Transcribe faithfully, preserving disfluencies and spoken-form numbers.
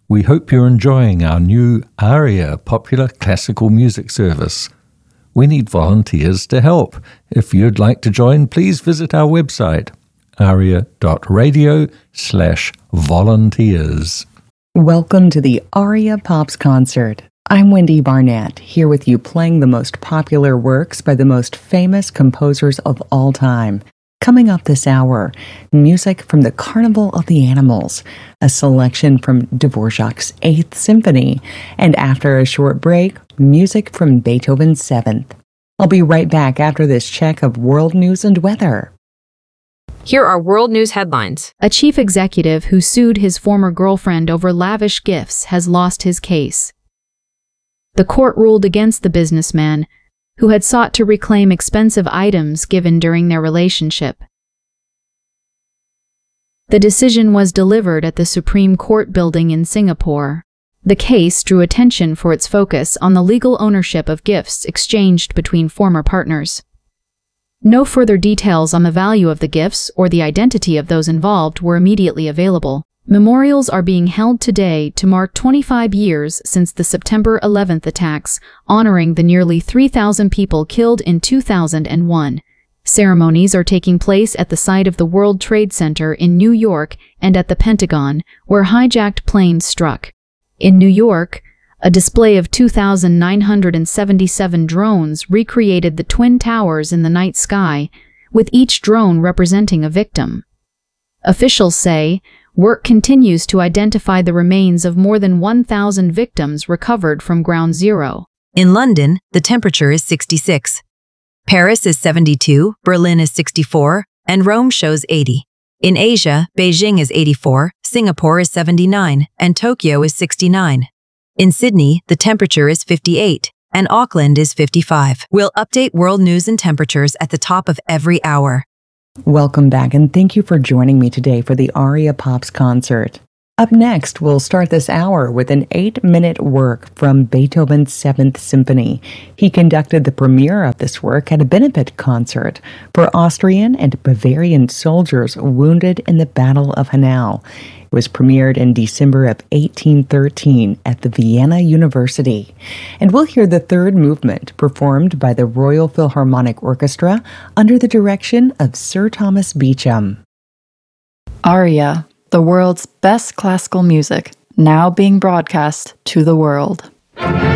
We hope you're enjoying our new ARIA popular classical music service. We need volunteers to help. If you'd like to join, please visit our website, aria.radio slash volunteers. Welcome to the ARIA Pops Concert. I'm Wendy Barnett, here with you playing the most popular works by the most famous composers of all time. Coming up this hour, music from the Carnival of the Animals, a selection from Dvorak's Eighth Symphony, and after a short break, music from Beethoven's Seventh. I'll be right back after this check of world news and weather. Here are world news headlines. A chief executive who sued his former girlfriend over lavish gifts has lost his case. The court ruled against the businessman, who had sought to reclaim expensive items given during their relationship. The decision was delivered at the Supreme Court building in Singapore. The case drew attention for its focus on the legal ownership of gifts exchanged between former partners. No further details on the value of the gifts or the identity of those involved were immediately available. Memorials are being held today to mark twenty-five years since the September eleventh attacks, honoring the nearly three thousand people killed in two thousand one. Ceremonies are taking place at the site of the World Trade Center in New York and at the Pentagon, where hijacked planes struck. In New York, a display of two thousand nine hundred seventy-seven drones recreated the Twin Towers in the night sky, with each drone representing a victim. Officials say work continues to identify the remains of more than one thousand victims recovered from Ground Zero. In London, the temperature is sixty-six. Paris is seventy-two, Berlin is sixty-four, and Rome shows eighty. In Asia, Beijing is eighty-four, Singapore is seventy-nine, and Tokyo is sixty-nine. In Sydney, the temperature is fifty-eight, and Auckland is fifty-five. We'll update world news and temperatures at the top of every hour. Welcome back, and thank you for joining me today for the ARIA Pops Concert. Up next, we'll start this hour with an eight-minute work from Beethoven's Seventh Symphony. He conducted the premiere of this work at a benefit concert for Austrian and Bavarian soldiers wounded in the Battle of Hanau. It was premiered in December of eighteen thirteen at the Vienna University. And we'll hear the third movement performed by the Royal Philharmonic Orchestra under the direction of Sir Thomas Beecham. ARIA, the world's best classical music, now being broadcast to the world.